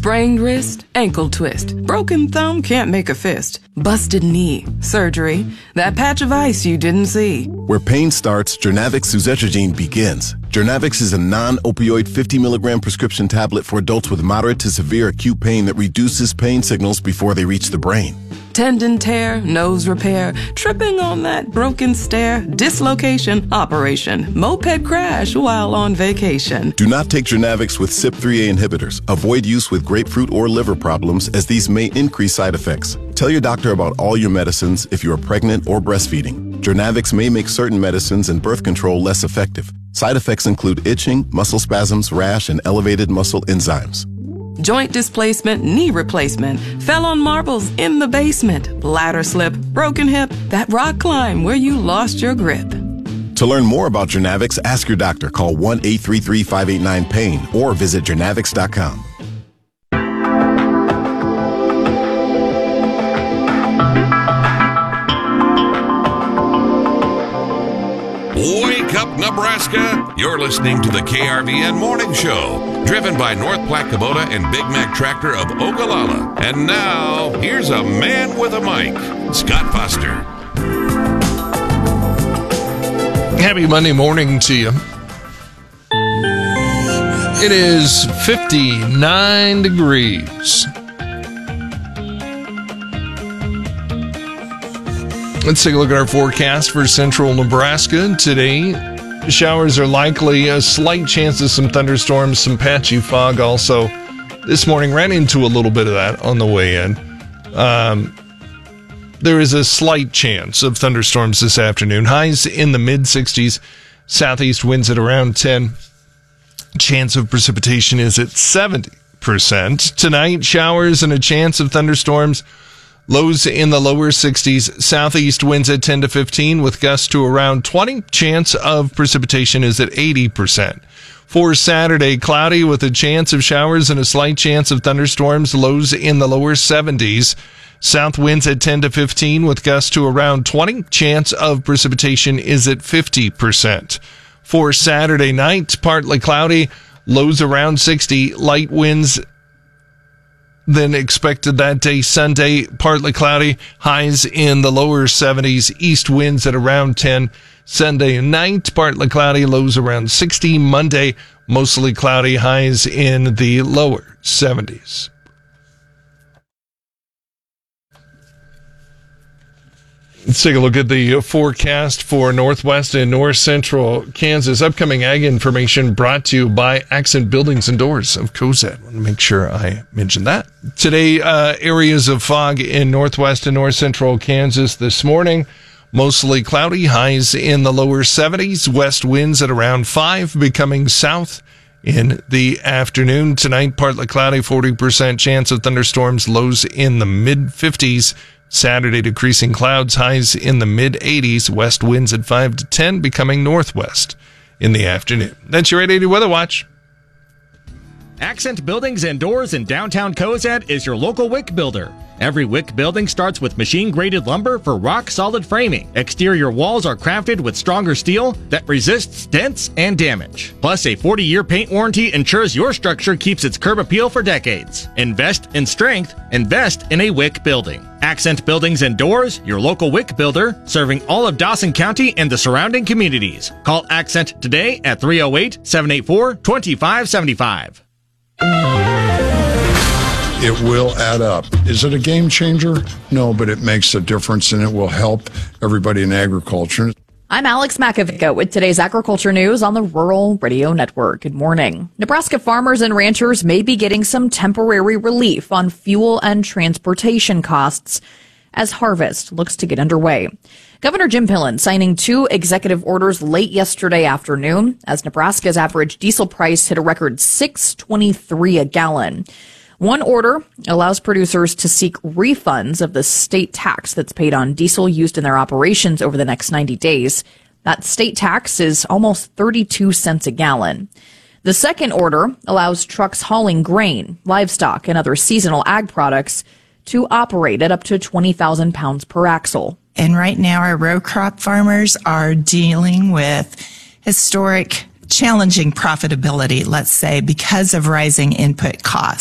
Sprained wrist, ankle twist, broken thumb can't make a fist, busted knee, surgery, that patch of ice you didn't see. Where pain starts, Jernavix suzetrigine begins. Jernavix is a non-opioid 50 milligram prescription tablet for adults with moderate to severe acute pain that reduces pain signals before they reach the brain. Tendon tear, nose repair, tripping on that broken stair, dislocation, operation, moped crash while on vacation. Do not take Jernavix with CYP3A inhibitors. Avoid use with grapefruit or liver problems, as these may increase side effects. Tell your doctor about all your medicines if you are pregnant or breastfeeding. Jernavix may make certain medicines and birth control less effective. Side effects include itching, muscle spasms, rash, and elevated muscle enzymes. Joint displacement, knee replacement, fell on marbles in the basement, bladder slip, broken hip, that rock climb where you lost your grip. To learn more about Jernavix, ask your doctor. Call 1-833-589-PAIN or visit Jernavix.com. Wake up, Nebraska! You're listening to the KRVN Morning Show, driven by North Platte Kubota and Big Mac Tractor of Ogallala. And now, here's a man with a mic, Scott Foster. Happy Monday morning to you. It is 59 degrees. Let's take a look at our forecast for central Nebraska. Today, showers are likely, a slight chance of some thunderstorms, some patchy fog also. This morning, ran into a little bit of that on the way in. There is a slight chance of thunderstorms this afternoon. Highs in the mid-60s, southeast winds at around 10. Chance of precipitation is at 70%. Tonight, showers and a chance of thunderstorms. Lows in the lower 60s, southeast winds at 10 to 15 with gusts to around 20. Chance of precipitation is at 80%. For Saturday, cloudy with a chance of showers and a slight chance of thunderstorms. Lows in the lower 70s. South winds at 10 to 15 with gusts to around 20. Chance of precipitation is at 50%. For Saturday night, partly cloudy. Lows around 60. Light winds than expected that day. Sunday, partly cloudy, highs in the lower 70s, east winds at around 10. Sunday night, partly cloudy, lows around 60. Monday, mostly cloudy, highs in the lower 70s. Let's take a look at the forecast for northwest and north central Kansas. Upcoming ag information brought to you by Accent Buildings and Doors of Cozad. I want to make sure I mention that. Today, areas of fog in northwest and north central Kansas this morning. Mostly cloudy, highs in the lower 70s. West winds at around 5, becoming south in the afternoon. Tonight, partly cloudy, 40% chance of thunderstorms, lows in the mid-50s. Saturday, decreasing clouds, highs in the mid-80s, west winds at 5 to 10, becoming northwest in the afternoon. That's your 880 Weather Watch. Accent Buildings and Doors in downtown Cozad is your local WIC builder. Every WIC building starts with machine-graded lumber for rock-solid framing. Exterior walls are crafted with stronger steel that resists dents and damage. Plus, a 40-year paint warranty ensures your structure keeps its curb appeal for decades. Invest in strength. Invest in a WIC building. Accent Buildings and Doors, your local WIC builder, serving all of Dawson County and the surrounding communities. Call Accent today at 308-784-2575. It will add up. Is it a game changer? No, but it makes a difference and it will help everybody in agriculture. I'm Alex Makovica with today's agriculture news on the Rural Radio Network. Good morning. Nebraska farmers and ranchers may be getting some temporary relief on fuel and transportation costs as harvest looks to get underway. Governor Jim Pillen signing 2 executive orders late yesterday afternoon as Nebraska's average diesel price hit a record $6.23 a gallon. One order allows producers to seek refunds of the state tax that's paid on diesel used in their operations over the next 90 days. That state tax is almost 32 cents a gallon. The second order allows trucks hauling grain, livestock, and other seasonal ag products to operate at up to 20,000 pounds per axle. And right now our row crop farmers are dealing with historic challenging profitability, let's say, because of rising input costs.